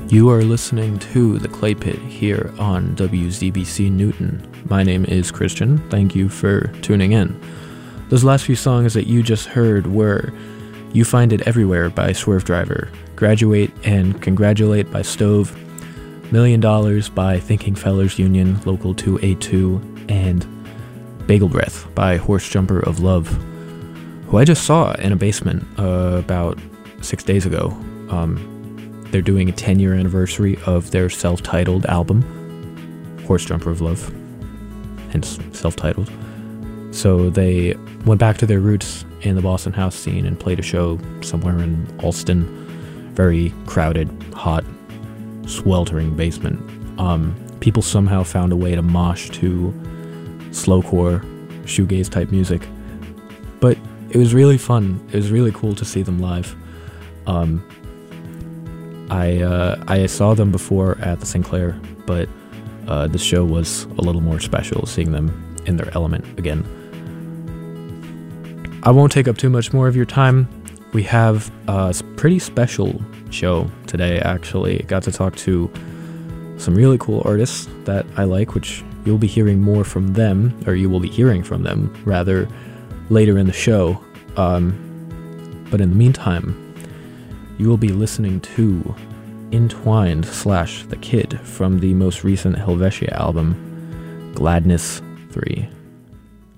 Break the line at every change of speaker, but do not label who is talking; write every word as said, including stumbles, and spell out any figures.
You are listening to The Clay Pit here on W Z B C Newton. My name is Christian. Thank you for tuning in. Those last few songs that you just heard were You Find It Everywhere by Swervedriver, Graduate and Congratulate by Stove, Million Dollars by Thinking Fellers Union, Local two eighty-two, and Bagel Breath by Horse Jumper of Love, who I just saw in a basement uh, about six days ago. Um, they're doing a ten-year anniversary of their self-titled album, Horse Jumper of Love, hence self-titled. So they went back to their roots in the Boston house scene and played a show somewhere in Allston, very crowded, hot, sweltering basement. Um, people somehow found a way to mosh to slowcore, shoegaze type music, but it was really fun. It was really cool to see them live. Um, I uh, I saw them before at the Sinclair, but uh, the show was a little more special, seeing them in their element again. I won't take up too much more of your time. We have a pretty special show today, actually. Got to talk to some really cool artists that I like, which you'll be hearing more from them, or you will be hearing from them, rather, later in the show. Um, but in the meantime, you will be listening to Entwined slash The Kid from the most recent Helvetia album, Gladness three.